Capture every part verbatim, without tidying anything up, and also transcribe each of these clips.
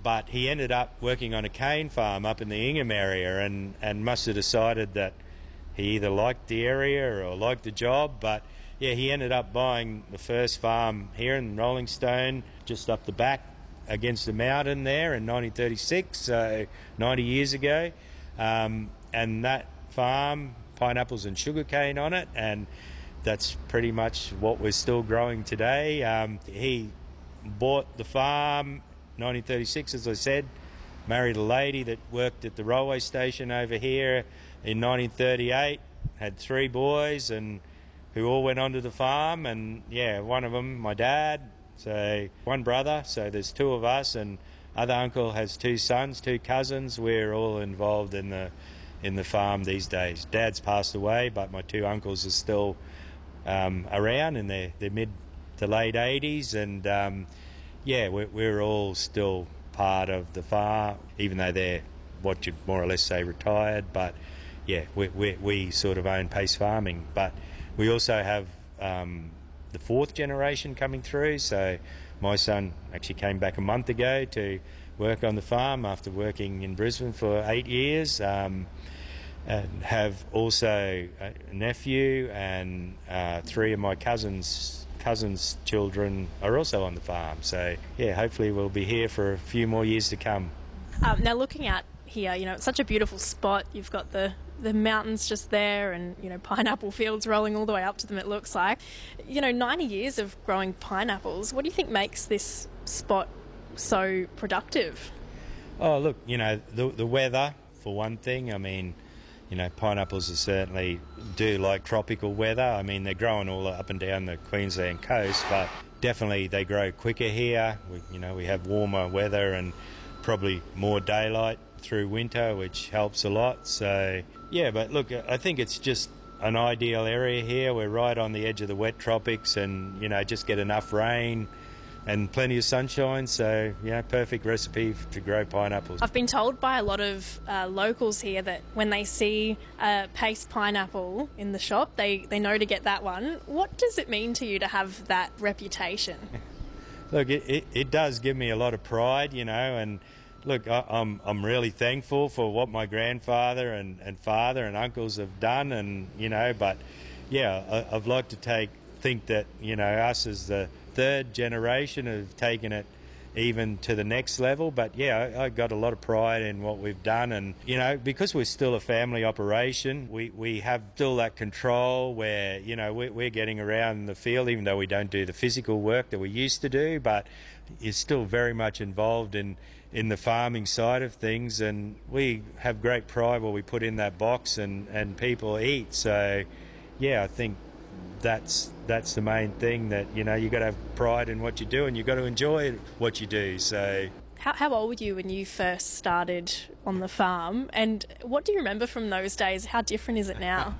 but he ended up working on a cane farm up in the Ingham area, and, and must have decided that he either liked the area or liked the job. But yeah, he ended up buying the first farm here in Rolling Stone, just up the back against the mountain there in nineteen thirty-six, so ninety years ago. Um, and that farm, pineapples and sugarcane on it, and that's pretty much what we're still growing today. Um, he bought the farm nineteen thirty-six, as I said, married a lady that worked at the railway station over here in nineteen thirty-eight, had three boys and who all went onto the farm, and yeah, one of them, my dad, so one brother, so there's two of us, and other uncle has two sons, two cousins. We're all involved in the in the farm these days. Dad's passed away, but my two uncles are still um, around in their, their mid to late eighties, and um, yeah, we're, we're all still part of the farm, even though they're what you'd more or less say retired. But yeah, we, we, we sort of own Pace Farming. But we also have um, the fourth generation coming through. So my son actually came back a month ago to work on the farm after working in Brisbane for eight years. Um, and have also a nephew, and uh, three of my cousins cousins' children are also on the farm. So yeah, hopefully we'll be here for a few more years to come. Um, now looking at here, you know, it's such a beautiful spot. You've got the the mountains just there, and you know, pineapple fields rolling all the way up to them, it looks like. You know, ninety years of growing pineapples. What do you think makes this spot so productive? Oh, look, you know, the the weather for one thing. I mean, you know, pineapples are certainly do like tropical weather. I mean, they're growing all up and down the Queensland coast, but definitely they grow quicker here. We, you know, we have warmer weather and probably more daylight through winter, which helps a lot. So yeah, but look, I think it's just an ideal area here. We're right on the edge of the wet tropics, and you know, just get enough rain and plenty of sunshine, so yeah, perfect recipe to grow pineapples. I've been told by a lot of uh, locals here that when they see a Pace pineapple in the shop, they, they know to get that one. What does it mean to you to have that reputation? Look, it, it, it does give me a lot of pride, you know, and look, I, I'm I'm really thankful for what my grandfather and, and father and uncles have done, and you know, but yeah, I, I'd like to take think that, you know, us as the third generation have taken it even to the next level. But yeah, I, I got a lot of pride in what we've done, and you know, because we're still a family operation, we, we have still that control where, you know, we're, we're getting around the field, even though we don't do the physical work that we used to do, but is still very much involved in in the farming side of things, and we have great pride what we put in that box and and people eat. So yeah, I think that's that's the main thing, that you know, you got to have pride in what you do, and you got to enjoy what you do. So how, how old were you when you first started on the farm, and what do you remember from those days? How different is it now?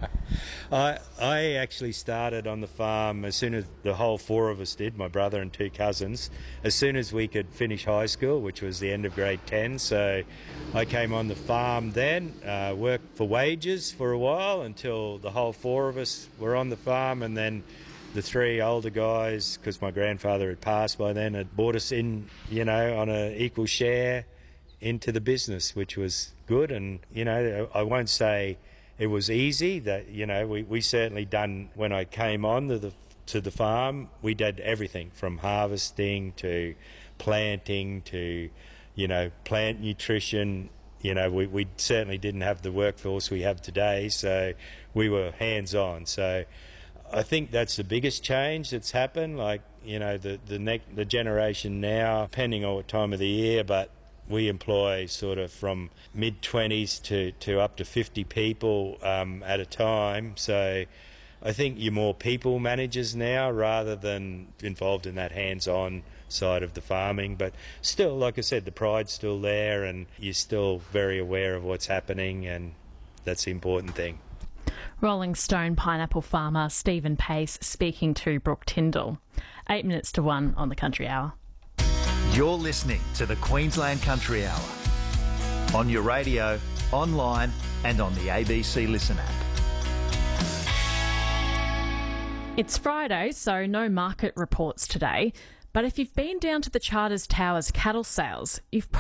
I I actually started on the farm as soon as the whole four of us did, my brother and two cousins, as soon as we could finish high school, which was the end of grade ten. So I came on the farm then, uh, worked for wages for a while until the whole four of us were on the farm, and then the three older guys, because my grandfather had passed by then, had brought us in, you know, on an equal share into the business, which was good. And, you know, I won't say it was easy. That, you know, we, we certainly done, when I came on to the, to the farm, we did everything from harvesting to planting to, you know, plant nutrition. You know, we, we certainly didn't have the workforce we have today, so we were hands-on. So I think that's the biggest change that's happened. Like, you know, the the, ne- the generation now, depending on what time of the year, but we employ sort of from mid-twenties to, to up to fifty people um, at a time. So I think you're more people managers now rather than involved in that hands-on side of the farming. But still, like I said, the pride's still there, and you're still very aware of what's happening, and that's the important thing. Rolling Stone pineapple farmer Stephen Pace speaking to Brooke Tyndall. Eight minutes to one on the Country Hour. You're listening to the Queensland Country Hour on your radio, online and on the A B C Listen app. It's Friday, so no market reports today. But if you've been down to the Charters Towers cattle sales, you've